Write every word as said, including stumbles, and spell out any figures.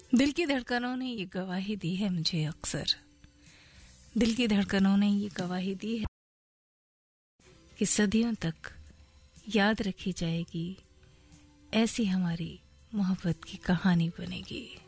दिल की धड़कनों ने ये गवाही दी है मुझे अक्सर, दिल की धड़कनों ने ये गवाही दी है कि सदियों तक याद रखी जाएगी, ऐसी हमारी मोहब्बत की कहानी बनेगी।